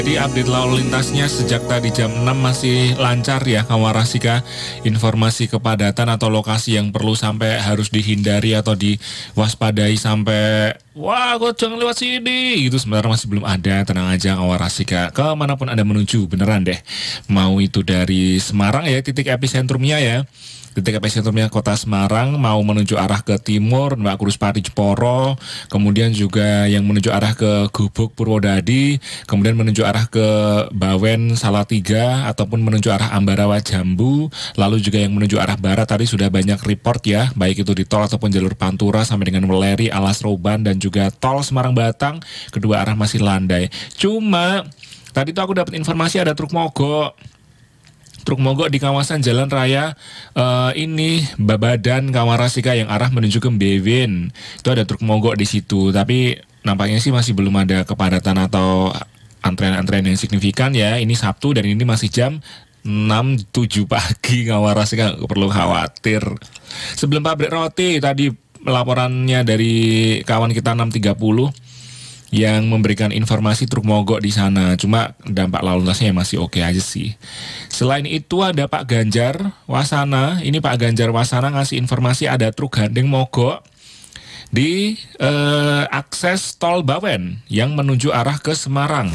Jadi update lalu lintasnya sejak tadi jam 6 masih lancar ya Kawarasika. Informasi kepadatan atau lokasi yang perlu sampai harus dihindari atau diwaspadai sampai wah kok jangan lewat sini itu sebenarnya masih belum ada. Tenang aja Kawarasika, kemanapun Anda menuju beneran deh. Mau itu dari Semarang ya titik epicentrumnya ya. Titik epicentrumnya kota Semarang, mau menuju arah ke timur, Mbak Kuruspati Jeporo, kemudian juga yang menuju arah ke Gubuk Purwodadi, kemudian menuju arah ke Bawen Salatiga, ataupun menuju arah Ambarawa Jambu, lalu juga yang menuju arah barat tadi sudah banyak report ya, baik itu di tol ataupun jalur Pantura sampai dengan Weleri, Alas Roban, dan juga tol Semarang Batang, kedua arah masih landai. Cuma, tadi tuh aku dapat informasi ada truk mogok. Truk mogok di kawasan Jalan Raya ini Babadan Kawarasika yang arah menuju ke Bewin. Itu ada truk mogok di situ, tapi nampaknya sih masih belum ada kepadatan atau antrean-antrean yang signifikan ya. Ini Sabtu dan ini masih jam 6-7 pagi Kawarasika, nggak perlu khawatir. Sebelum pabrik roti tadi laporannya dari kawan kita 630 yang memberikan informasi truk mogok di sana. Cuma dampak lalu lintasnya masih oke aja sih. Selain itu ada Pak Ganjar Wasana. Ini Pak Ganjar Wasana ngasih informasi ada truk gandeng mogok di akses tol Bawen yang menuju arah ke Semarang.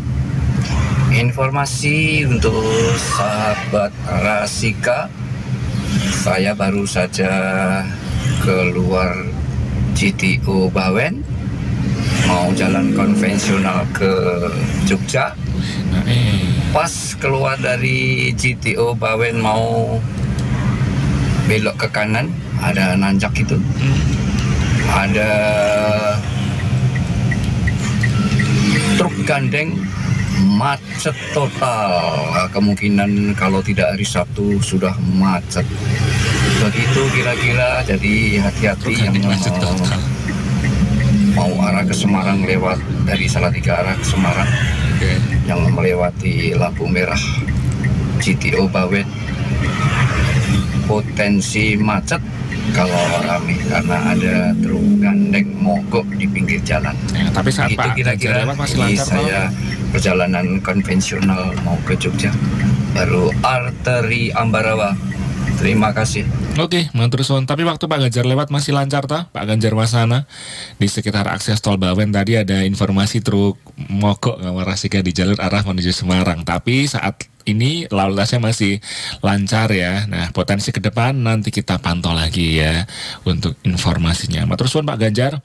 Informasi untuk sahabat Rasika, saya baru saja keluar GTO Bawen, mau jalan konvensional ke Jogja. Pas keluar dari GTO Bawen mau belok ke kanan, ada nanjak itu. Ada truk gandeng macet total. Kemungkinan kalau tidak hari Sabtu sudah macet. Begitu kira-kira, jadi hati-hati yang mau arah ke Semarang lewat dari Salatiga arah ke Semarang, yang melewati lampu merah GTO Bawen, potensi macet kalau rame karena ada truk gandeng mogok di pinggir jalan. Tapi saat itu Pak kira-kira masih ini lancar, saya perjalanan konvensional mau ke Jogja, baru arteri Ambarawa. Terima kasih. Oke, matur suwun. Tapi waktu Pak Ganjar lewat masih lancar ta? Pak Ganjar Wasana di sekitar akses tol Bawen tadi ada informasi truk mogok Kawarasika di jalur arah menuju Semarang. Tapi saat ini lalu lintasnya masih lancar ya. Nah, potensi ke depan nanti kita pantau lagi ya untuk informasinya. Matur suwun Pak Ganjar.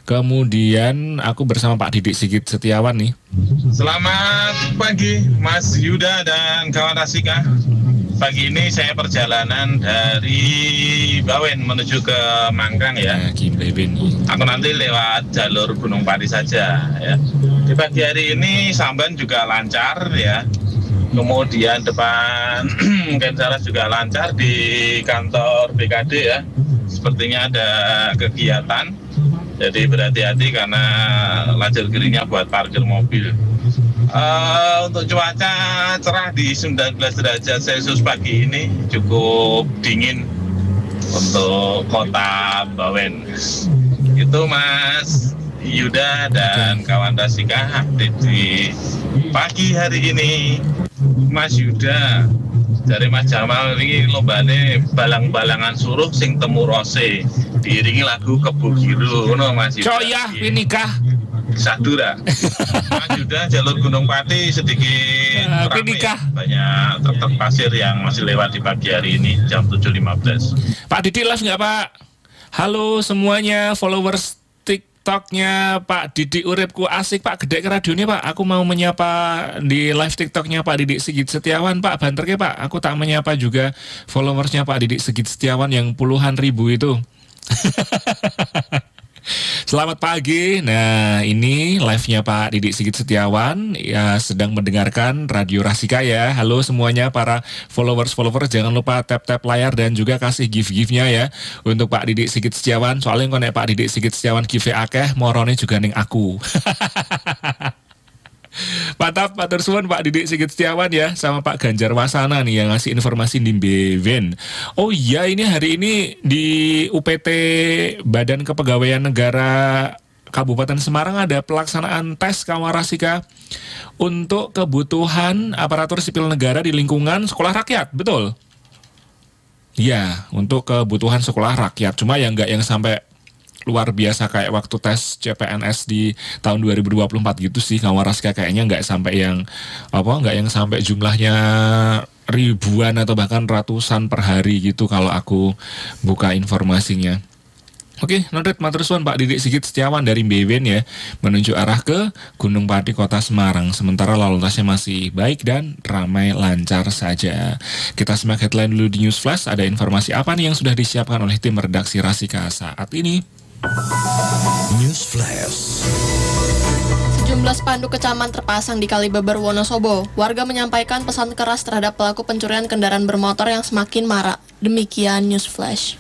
Kemudian aku bersama Pak Didik Sigit Setiawan nih. Selamat pagi Mas Yuda dan kawan Rasika. Pagi ini saya perjalanan dari Bawen menuju ke Mangkang ya. Aku nanti lewat jalur Gunung Pati saja ya. Di pagi hari ini Samban juga lancar ya. Kemudian depan Kensaras juga lancar di kantor BKD ya. Sepertinya ada kegiatan. Jadi berhati-hati karena lajur kirinya buat parkir mobil. Untuk cuaca cerah di 19 derajat Celcius pagi ini, cukup dingin untuk kota Bawen. Itu Mas Yuda dan kawan Rasika update di pagi hari ini. Mas Yuda, dari Mas Jamal ini lombane balang-balangan suruh sing temu rose, diiringi lagu Kebugiru, no Mas Yuda. Coyah pinikah. Sadura. Mas Yuda, jalur Gunung Pati sedikit ramai ya. Banyak truk pasir yang masih lewat di pagi hari ini jam 7.15. Pak Didik live nggak Pak? Halo semuanya followers TikToknya Pak Didik Uripku asik Pak, gede ke radionya Pak. Aku mau menyapa di live TikToknya Pak Didik Sigit Setiawan Pak, banternya Pak. Aku tak menyapa juga followersnya Pak Didik Sigit Setiawan yang puluhan ribu itu. Selamat pagi. Nah, ini live-nya Pak Didik Sigit Setiawan ya, sedang mendengarkan Radio Rasika ya. Halo semuanya para followers, jangan lupa tap-tap layar dan juga kasih gift-giftnya ya untuk Pak Didik Sigit Setiawan. Soalnya kalau Pak Didik Sigit Setiawan give akeh, morone juga ning aku. Mantap, matur suwun Pak Didik Sigit Setiawan ya, sama Pak Ganjar Wasana nih yang ngasih informasi di Bewen. Oh iya, ini hari ini di UPT Badan Kepegawaian Negara Kabupaten Semarang ada pelaksanaan tes Kawarasika untuk kebutuhan aparatur sipil negara di lingkungan sekolah rakyat, betul? Ya, untuk kebutuhan sekolah rakyat. Cuma yang nggak yang sampai luar biasa kayak waktu tes CPNS di tahun 2024 gitu sih. Kawarasika kayaknya nggak sampai yang nggak yang sampai jumlahnya ribuan atau bahkan ratusan per hari gitu kalau aku buka informasinya. Oke, noted matur suwun Pak Didik Sigit Setiawan dari Bewen ya, menuju arah ke Gunung Pati Kota Semarang. Sementara lalu lintasnya masih baik dan ramai lancar saja. Kita simak headline dulu di News Flash. Ada informasi apa nih yang sudah disiapkan oleh tim redaksi Rasika saat ini? News Flash. Sejumlah spanduk kecaman terpasang di Kalibeber, Wonosobo. Warga menyampaikan pesan keras terhadap pelaku pencurian kendaraan bermotor yang semakin marak. Demikian News Flash.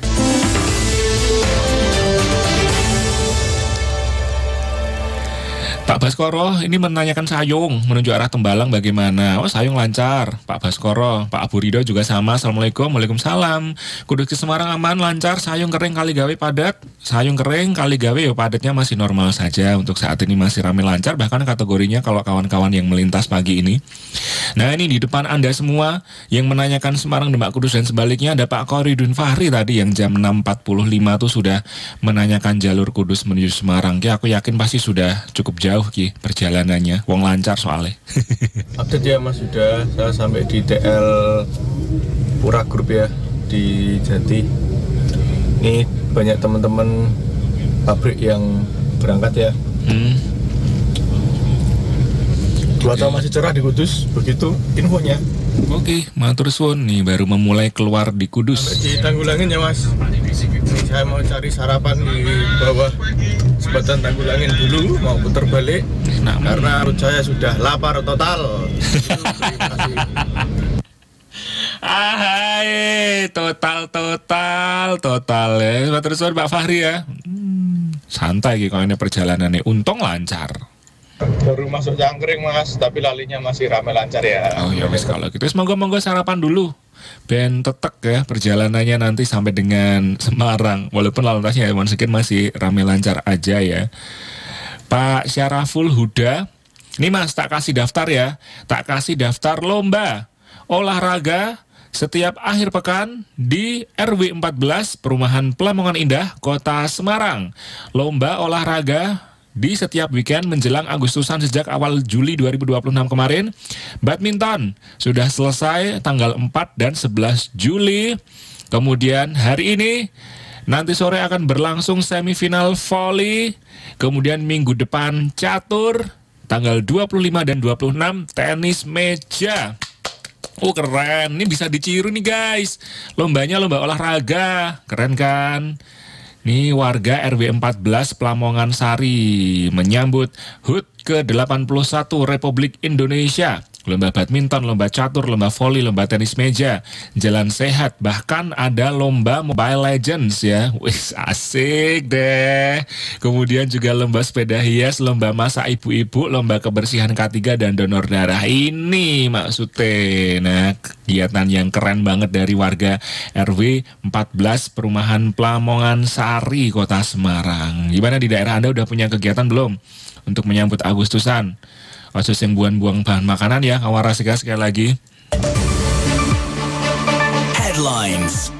Pak Baskoro ini menanyakan Sayung menuju arah Tembalang bagaimana? Oh, Sayung lancar, Pak Baskoro. Pak Abu Rido juga sama. Assalamualaikum, waalaikumsalam. Kudus ke Semarang aman, lancar. Sayung kering, Kaligawe padat. Sayung kering, Kaligawe padatnya masih normal saja. Untuk saat ini masih ramai lancar. Bahkan kategorinya kalau kawan-kawan yang melintas pagi ini. Nah, ini di depan Anda semua yang menanyakan Semarang, Demak, Kudus dan sebaliknya ada Pak Koridun Fahri tadi yang jam 6.45 tuh sudah menanyakan jalur Kudus menuju Semarang. Ya, aku yakin pasti sudah cukup jauh Ki perjalanannya, wong lancar soalnya. Update ya Mas, sudah saya sampai di TL Pura Group ya di Jati. Ini banyak teman-teman pabrik yang berangkat ya. Cuaca masih cerah di Kudus, begitu infonya. Oke, matur suwun nih baru memulai keluar di Kudus. Sampai ditanggulangin ya Mas. Saya mau cari sarapan di bawah Jembatan Tanggulangin dulu, mau putar balik karena perut saya sudah lapar total. Total ya. Matur suwun Pak Fahri ya. Santai gitu kalau ini perjalanannya, untung lancar. Baru masuk Cangkring Mas, tapi lalinya masih ramai lancar ya. Oh ya wis kalau gitu, monggo sarapan dulu. Ben tetek ya perjalanannya nanti sampai dengan Semarang. Walaupun lalu lintasnya mungkin masih ramai lancar aja ya. Pak Syaraful Huda, ini Mas tak kasih daftar ya. Tak kasih daftar lomba olahraga setiap akhir pekan di RW 14 Perumahan Pelamongan Indah, Kota Semarang. Lomba olahraga di setiap weekend menjelang Agustusan sejak awal Juli 2026 kemarin. Badminton sudah selesai tanggal 4 dan 11 Juli. Kemudian hari ini nanti sore akan berlangsung semifinal volley. Kemudian minggu depan catur tanggal 25 dan 26 tenis meja. Oh keren, ini bisa diciru nih guys. Lombanya lomba olahraga, keren kan? Nih warga RW 14 Pelamongan Sari menyambut HUT ke-81 Republik Indonesia. Lomba badminton, lomba catur, lomba voli, lomba tenis meja, jalan sehat, bahkan ada lomba Mobile Legends ya. Wih asik deh. Kemudian juga lomba sepeda hias, lomba masak ibu-ibu, lomba kebersihan K3 dan donor darah. Ini maksudnya. Nah, kegiatan yang keren banget dari warga RW 14 Perumahan Pelamongan Sari, Kota Semarang. Gimana di daerah Anda udah punya kegiatan belum untuk menyambut Agustusan? Khusus yang buang-buang bahan makanan ya, Kawarasika sekali lagi. Headlines.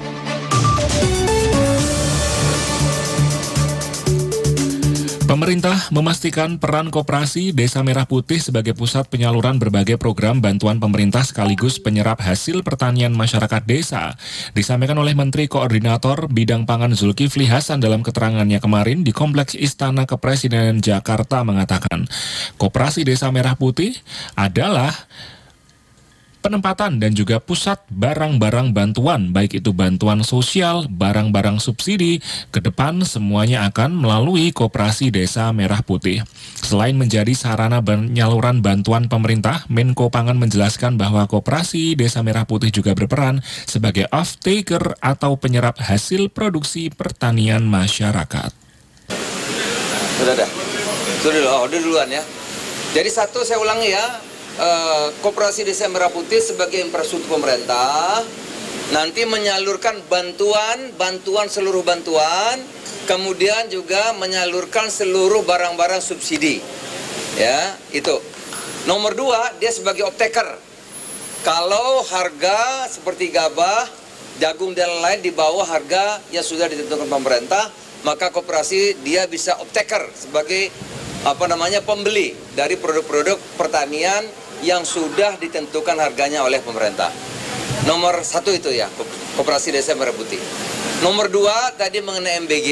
Pemerintah memastikan peran Koperasi Desa Merah Putih sebagai pusat penyaluran berbagai program bantuan pemerintah sekaligus penyerap hasil pertanian masyarakat desa. Disampaikan oleh Menteri Koordinator Bidang Pangan Zulkifli Hasan dalam keterangannya kemarin di Kompleks Istana Kepresidenan Jakarta mengatakan, Koperasi Desa Merah Putih adalah penempatan dan juga pusat barang-barang bantuan, baik itu bantuan sosial, barang-barang subsidi, ke depan semuanya akan melalui Koperasi Desa Merah Putih. Selain menjadi sarana penyaluran bantuan pemerintah, Menko Pangan menjelaskan bahwa Koperasi Desa Merah Putih juga berperan sebagai off-taker atau penyerap hasil produksi pertanian masyarakat. Sudah. Udah duluan ya. Jadi satu saya ulangi ya. Koperasi Desa Merah Putih sebagai infrastruktur pemerintah nanti menyalurkan bantuan seluruh bantuan kemudian juga menyalurkan seluruh barang-barang subsidi. Ya, itu. Nomor 2, dia sebagai optaker. Kalau harga seperti gabah, jagung dan lain di bawah harga yang sudah ditentukan pemerintah, maka koperasi dia bisa optaker sebagai pembeli dari produk-produk pertanian yang sudah ditentukan harganya oleh pemerintah. Nomor 1 itu ya, Koperasi Desa Merah Putih. Nomor 2 tadi mengenai MBG,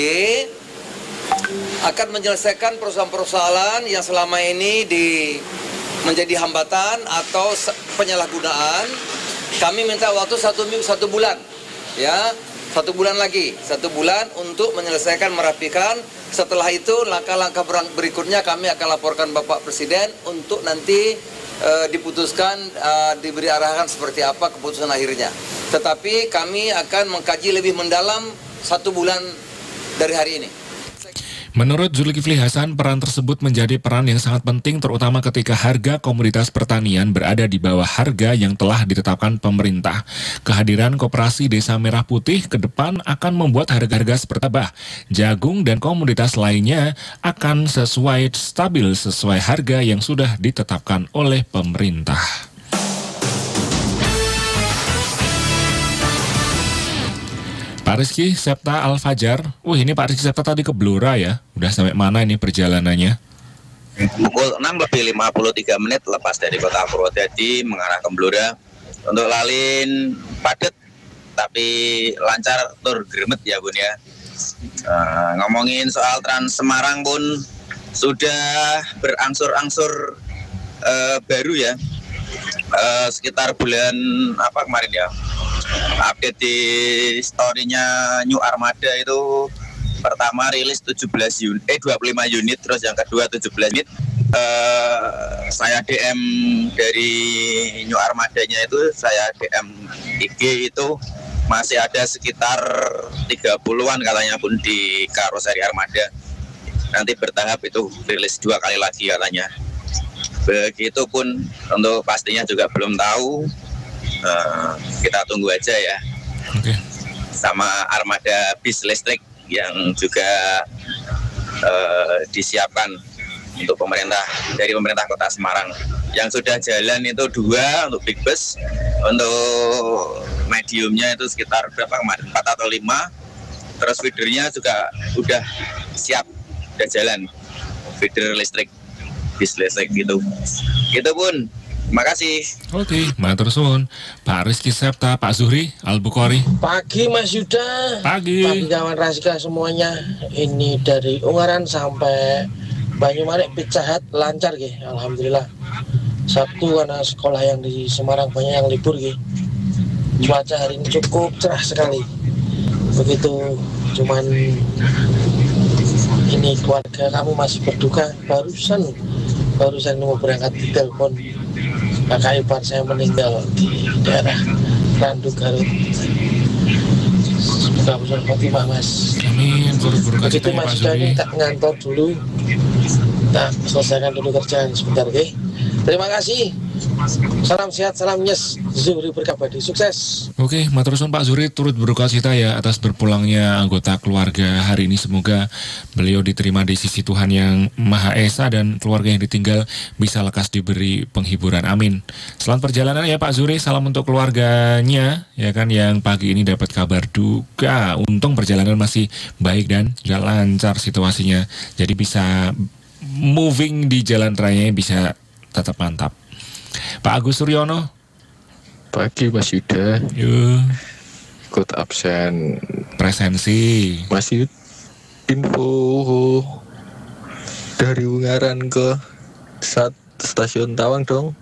akan menyelesaikan persoalan-persoalan yang selama ini menjadi hambatan atau penyalahgunaan. Kami minta waktu 1 bulan, ya, 1 bulan lagi, 1 bulan untuk menyelesaikan, merapikan. Setelah itu langkah-langkah berikutnya kami akan laporkan Bapak Presiden untuk nanti diputuskan, diberi arahan seperti apa keputusan akhirnya. Tetapi kami akan mengkaji lebih mendalam 1 bulan dari hari ini. Menurut Zulkifli Hasan, peran tersebut menjadi peran yang sangat penting terutama ketika harga komoditas pertanian berada di bawah harga yang telah ditetapkan pemerintah. Kehadiran Koperasi Desa Merah Putih ke depan akan membuat harga-harga seperti gabah, jagung, dan komoditas lainnya akan stabil sesuai harga yang sudah ditetapkan oleh pemerintah. Pak Rizky Septa Al-Fajar. Ini Pak Rizky Septa tadi ke Blora ya. Udah sampai mana ini perjalanannya? Pukul 6:53 lepas dari kota Purwodadi mengarah ke Blora. Untuk lalin padat tapi lancar, tur gremet ya Bun ya. Ngomongin soal Trans Semarang pun sudah berangsur-angsur baru ya. Sekitar bulan kemarin ya, update di story-nya New Armada itu pertama rilis 25 unit, terus yang kedua 17 unit. Saya DM dari New Armadanya itu, saya DM IG itu masih ada sekitar 30-an katanya Bun di karoseri Armada. Nanti bertahap itu rilis 2 kali lagi katanya. Begitupun untuk pastinya juga belum tahu, kita tunggu aja ya. Okay. Sama armada bis listrik yang juga disiapkan untuk dari pemerintah Kota Semarang. Yang sudah jalan itu 2 untuk big bus, untuk mediumnya itu sekitar berapa kemarin, 4 atau 5. Terus feedernya juga udah siap, udah jalan, feeder listrik, bis listrik gitu. Gitu Bun, terima kasih. Oke, matur suwun. Pak Rizky Septa, Pak Zuhri Al-Bukhari. Pagi Mas Yuda. Pagi kawan Rasika semuanya. Ini dari Ungaran sampai Banyumanik Pizza Hut lancar ge, alhamdulillah. Sabtu karena sekolah yang di Semarang banyak yang libur ge. Cuaca hari ini cukup cerah sekali. Begitu, cuman ini keluarga kamu masih berduka. Barusan mau berangkat di telepon kakak ipar saya meninggal di daerah Randu Garut. Semoga husnul khotimah Mas. Amin. Begitu Mas Dani, tak ngantor dulu, tak selesaikan dulu kerjaan sebentar, oke? Terima kasih. Salam sehat, salam nyes. Zuhri Berkabadi, sukses. Oke, matur suwun Pak Zuhri turut berduka cita ya atas berpulangnya anggota keluarga hari ini. Semoga beliau diterima di sisi Tuhan yang Maha Esa dan keluarga yang ditinggal bisa lekas diberi penghiburan. Amin. Selamat perjalanan ya Pak Zuhri. Salam untuk keluarganya ya kan yang pagi ini dapat kabar duka. Untung perjalanan masih baik dan juga lancar situasinya. Jadi bisa moving di jalan raya bisa tetap mantap. Pak Agus Suryono. Pagi Mas Yuda. Ikut absen presensi. Mas Yuda, info dari Ungaran ke stasiun Tawang dong.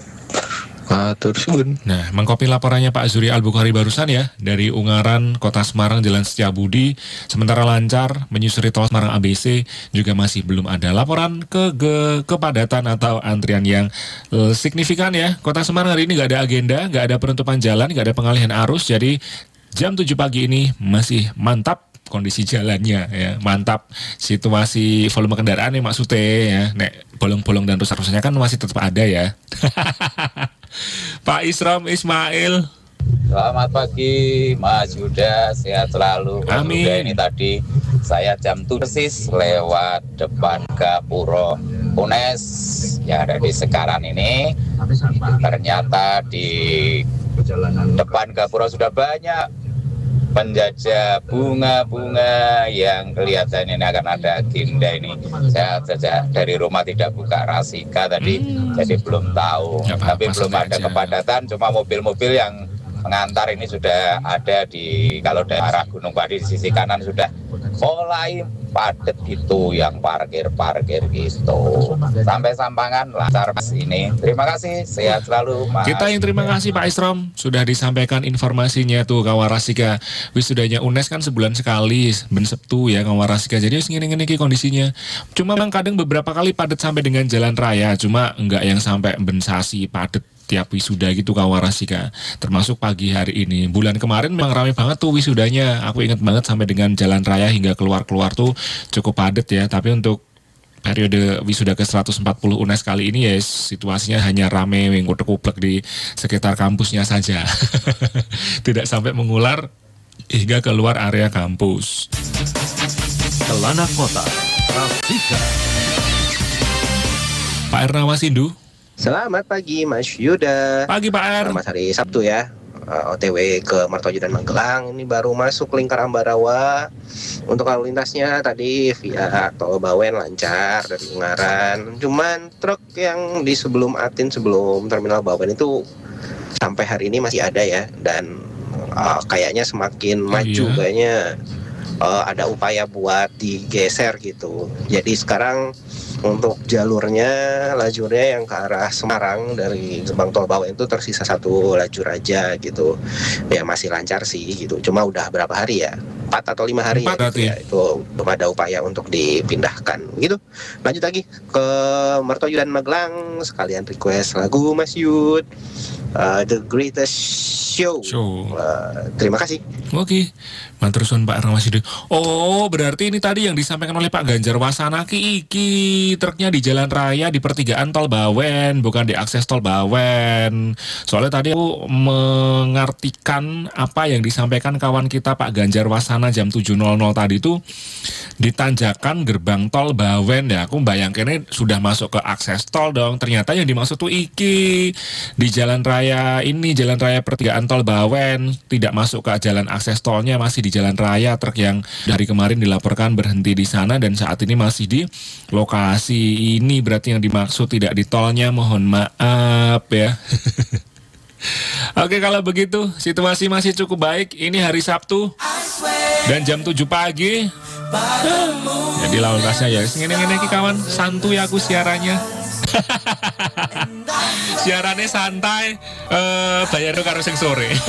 Nah, mengkopi laporannya Pak Zuhri Al-Bukhari barusan ya, dari Ungaran, Kota Semarang, Jalan Setiabudi, sementara lancar, menyusuri tol Semarang ABC, juga masih belum ada laporan kepadatan atau antrian yang signifikan ya. Kota Semarang hari ini nggak ada agenda, nggak ada penutupan jalan, nggak ada pengalihan arus, jadi jam 7 pagi ini masih mantap kondisi jalannya ya, mantap situasi volume kendaraan ya maksudnya ya, nek bolong-bolong dan rusak-rusaknya kan masih tetap ada ya. Pak Isram Ismail. Selamat pagi Mas Yuda, sehat selalu. Amin. Yuda, ini tadi saya jam 7 persis lewat depan Gapuro UNES yang ada di Sekaran ini. Ternyata di depan Gapuro sudah banyak penjajah bunga-bunga yang kelihatan ini akan ada agenda ini. Saya saja dari rumah tidak buka rasika tadi, jadi belum tahu. Tapi belum ada kepadatan, cuma mobil-mobil yang mengantar ini sudah ada di, kalau dari arah Gunung Padi di sisi kanan sudah mulai padat itu yang parkir gitu. Sampai Sampangan lancar Mas ini. Terima kasih, sehat selalu Mas. Kita yang terima kasih Pak Isrom, sudah disampaikan informasinya tuh Kawarasika. Wisudanya UNES kan sebulan sekali, ben Sabtu ya Kawarasika. Jadi ngene-ngene iki kondisinya. Cuma memang kadang beberapa kali padat sampai dengan jalan raya, cuma enggak yang sampai ben sasi padat tiap wisuda gitu Kawarasika. Termasuk pagi hari ini. Bulan kemarin memang ramai banget tuh wisudanya. Aku ingat banget sampai dengan jalan raya hingga keluar-keluar tuh cukup padat ya. Tapi untuk periode wisuda ke-140 UNES kali ini ya situasinya hanya rame ngutek-uplek di sekitar kampusnya saja. Tidak sampai mengular hingga keluar area kampus. Kelana Kota, Rasika. Pak Ernawa Sindu. Selamat pagi Mas Yuda. Pagi Pak Er. Selamat hari Sabtu ya. OTW ke Martojo dan Magelang. Ini baru masuk lingkar Ambarawa. Untuk lalu lintasnya tadi via tol Bawen lancar dari Ungaran. Cuman truk yang di sebelum Atin, sebelum terminal Bawen itu sampai hari ini masih ada ya. Dan kayaknya semakin maju kayaknya ada upaya buat digeser gitu. Jadi sekarang untuk jalurnya, lajurnya yang ke arah Semarang dari gerbang tol Bawen itu tersisa satu lajur aja gitu. Ya masih lancar sih gitu. Cuma udah berapa hari ya? 4 atau 5 hari ya, gitu ya. Itu belum ada upaya untuk dipindahkan gitu. Lanjut lagi ke Martojo dan Magelang, sekalian request lagu Mas Yud, The Greatest Show. Terima kasih. Oke. Manterusun Pak Ernawa Sindu. Oh, berarti ini tadi yang disampaikan oleh Pak Ganjar Wasana iki truknya di jalan raya di pertigaan tol Bawen, bukan di akses tol Bawen. Soalnya tadi aku mengartikan apa yang disampaikan kawan kita Pak Ganjar Wasana jam 7.00 tadi itu di tanjakan gerbang tol Bawen ya. Aku bayangkannya sudah masuk ke akses tol dong. Ternyata yang dimaksud tuh iki di jalan raya ini, jalan raya pertigaan tol Bawen, tidak masuk ke jalan akses tolnya, masih di jalan raya. Truk yang dari kemarin dilaporkan berhenti di sana dan saat ini masih di lokasi ini, berarti yang dimaksud tidak di tolnya, mohon maaf ya. Oke, kalau begitu situasi masih cukup baik. Ini hari Sabtu dan jam 7 pagi. Jadi lalu lintasnya ya ngene-ngene iki kawan, santuy aku siarannya. Siarannya santai, bayarnya karo sing sore.